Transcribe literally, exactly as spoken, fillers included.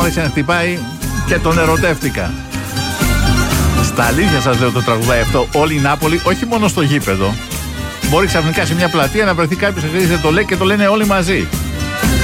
άρχισε να χτυπάει και τον ερωτεύτηκα. Στα αλήθεια σας λέω, το τραγουδάει αυτό όλη η Νάπολη, όχι μόνο στο γήπεδο. Μπορεί ξαφνικά σε μια πλατεία να βρεθεί κάποιος και το λέει και το λένε όλοι μαζί.